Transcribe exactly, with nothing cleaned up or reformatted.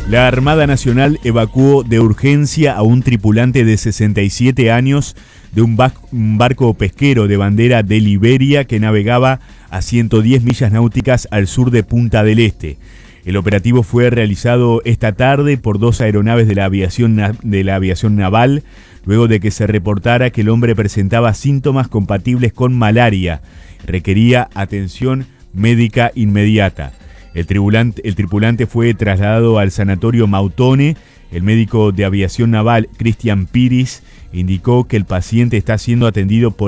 La Armada Nacional evacuó de urgencia a un tripulante de sesenta y siete años de un, un barco pesquero de bandera de Liberia que navegaba a ciento diez millas náuticas al sur de Punta del Este. El operativo fue realizado esta tarde por dos aeronaves de la aviación, de la aviación naval, luego de que se reportara que el hombre presentaba síntomas compatibles con malaria. Requería atención médica inmediata. El tripulante, el tripulante fue trasladado al sanatorio Mautone. El médico de aviación naval, Cristian Piris, indicó que el paciente está siendo atendido por